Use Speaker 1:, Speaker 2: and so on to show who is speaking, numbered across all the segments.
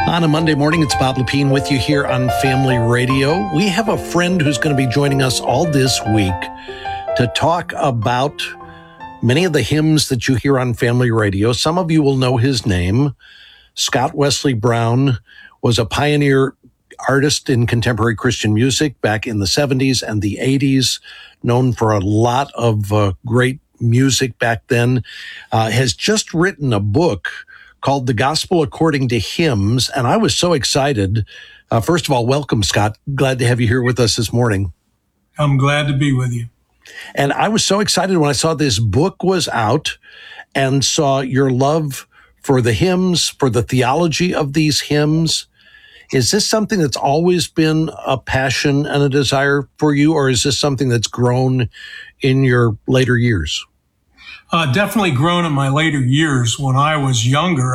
Speaker 1: On a Monday morning, it's Bob Lepine with you here on Family Radio. We have a friend who's going to be joining us all this week to talk about many of the hymns that you hear on Family Radio. Some of you will know his name. Scott Wesley Brown was a pioneer artist in contemporary Christian music back in the 70s and the 80s, known for a lot of great music back then, has just written a book called The Gospel According to Hymns. And I was so excited. First of all, welcome, Scott. Glad to have you here with us this morning.
Speaker 2: I'm glad to be with you.
Speaker 1: And I was so excited when I saw this book was out and saw your love for the hymns, for the theology of these hymns. Is this something that's always been a passion and a desire for you, or is this something that's grown in your later years?
Speaker 2: Definitely grown in my later years. When I was younger,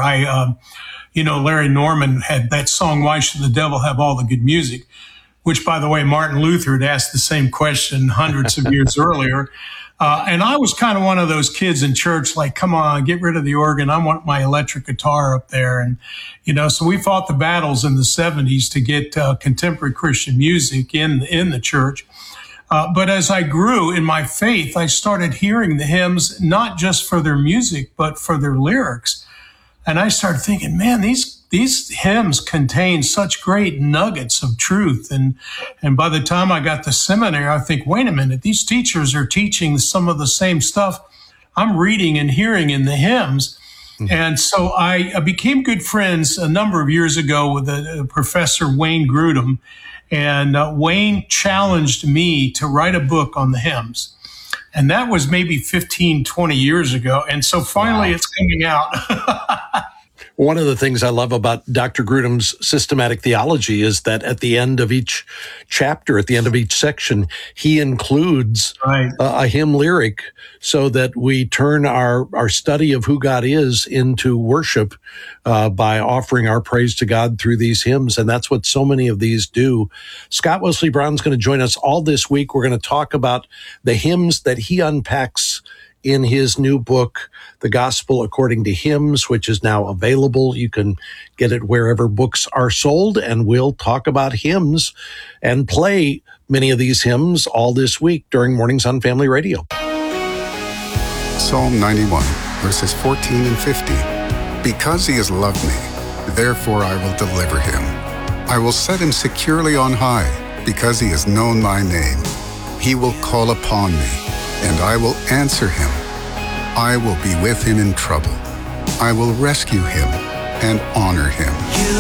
Speaker 2: Larry Norman had that song, "Why Should the Devil Have All the Good Music?" which, by the way, Martin Luther had asked the same question hundreds of years earlier. And I was kind of one of those kids in church, like, come on, get rid of the organ. I want my electric guitar up there. And, so we fought the battles in the 70s to get contemporary Christian music in the church. But as I grew in my faith, I started hearing the hymns, not just for their music, but for their lyrics. And I started thinking, man, these hymns contain such great nuggets of truth. And by the time I got to seminary, I think, wait a minute, these teachers are teaching some of the same stuff I'm reading and hearing in the hymns. Mm-hmm. And so I became good friends a number of years ago with a Professor Wayne Grudem. And Wayne challenged me to write a book on the hymns. And that was maybe 15, 20 years ago. And so finally It's coming out.
Speaker 1: One of the things I love about Dr. Grudem's systematic theology is that at the end of each chapter, at the end of each section, he includes a hymn lyric so that we turn our study of who God is into worship by offering our praise to God through these hymns. And that's what so many of these do. Scott Wesley Brown's going to join us all this week. We're going to talk about the hymns that he unpacks in his new book, The Gospel According to Hymns, which is now available. You can get it wherever books are sold, and we'll talk about hymns and play many of these hymns all this week during Mornings on Family Radio.
Speaker 3: Psalm 91, verses 14 and 15. Because he has loved me, therefore I will deliver him. I will set him securely on high, because he has known my name. He will call upon me, and I will answer him. I will be with him in trouble. I will rescue him and honor him.
Speaker 4: You